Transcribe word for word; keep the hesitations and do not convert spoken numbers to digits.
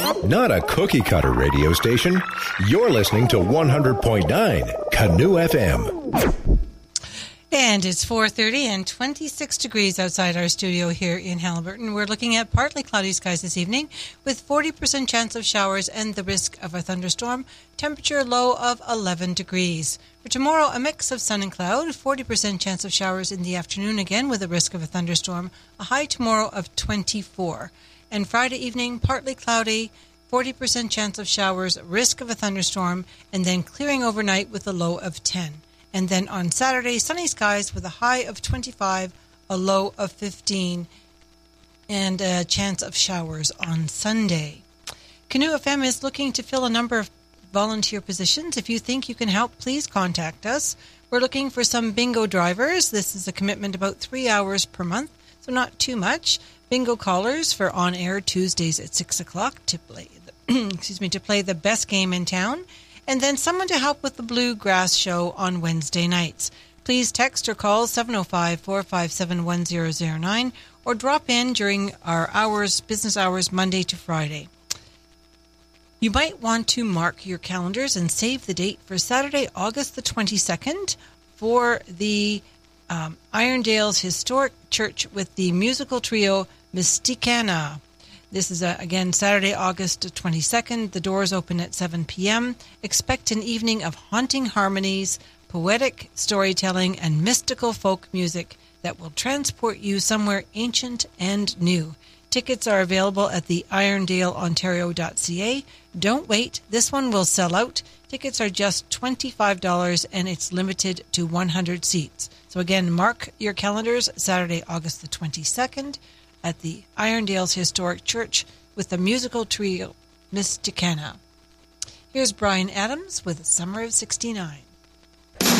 Not a cookie-cutter radio station. You're listening to one hundred point nine Canoe F M. And it's four thirty and twenty-six degrees outside our studio here in Haliburton. We're looking at partly cloudy skies this evening with forty percent chance of showers and the risk of a thunderstorm. Temperature low of eleven degrees. For tomorrow, a mix of sun and cloud, forty percent chance of showers in the afternoon, again with a risk of a thunderstorm. A high tomorrow of twenty-four. And Friday evening, partly cloudy, forty percent chance of showers, risk of a thunderstorm, and then clearing overnight with a low of ten. And then on Saturday, sunny skies with a high of twenty-five, a low of fifteen, and a chance of showers on Sunday. Canoe F M is looking to fill a number of volunteer positions. If you think you can help, please contact us. We're looking for some bingo drivers. This is a commitment about three hours per month, so not too much. Bingo callers for on-air Tuesdays at six o'clock to play, the, excuse me, to play the best game in town. And then someone to help with the Bluegrass Show on Wednesday nights. Please text or call seven oh five, four five seven, one oh oh nine or drop in during our hours, business hours, Monday to Friday. You might want to mark your calendars and save the date for Saturday, August the twenty-second for the um, Irondale's Historic Church with the musical trio Mysticana. This is, uh, again, Saturday, August twenty-second. The doors open at seven p.m. Expect an evening of haunting harmonies, poetic storytelling, and mystical folk music that will transport you somewhere ancient and new. Tickets are available at the irondale ontario dot c a. Don't wait. This one will sell out. Tickets are just twenty-five dollars, and it's limited to one hundred seats. So, again, mark your calendars, Saturday, August the twenty-second. At the Irondale's Historic Church with the musical trio Mysticana. Here's Bryan Adams with Summer of sixty-nine.